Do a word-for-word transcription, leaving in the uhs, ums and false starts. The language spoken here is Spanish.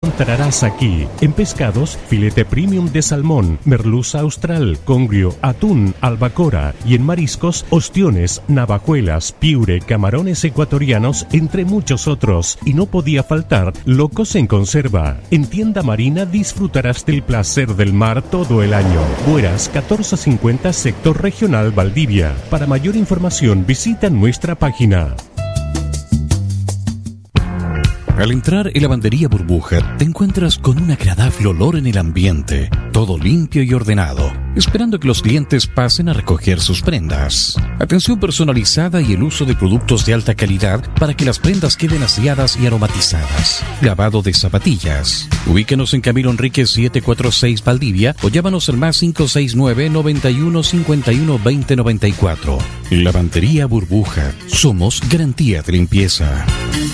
Encontrarás aquí en pescados, filete premium de salmón, merluza austral, congrio, atún, albacora, y en mariscos, ostiones, navajuelas, piure, camarones ecuatorianos, entre muchos otros. Y no podía faltar locos en conserva. En Tienda Marina disfrutarás del placer del mar todo el año. Bueras catorce cincuenta, sector regional Valdivia. Para mayor información visita nuestra página. Al entrar en Lavandería Burbuja, te encuentras con un agradable olor en el ambiente, todo limpio y ordenado, esperando que los clientes pasen a recoger sus prendas. Atención personalizada y el uso de productos de alta calidad para que las prendas queden aseadas y aromatizadas. Lavado de zapatillas. Ubíquenos en Camilo Enríquez setecientos cuarenta y seis Valdivia o llámanos al más cinco seis nueve, noventa y uno, cincuenta y uno, veinte, noventa y cuatro. Lavandería Burbuja. Somos garantía de limpieza.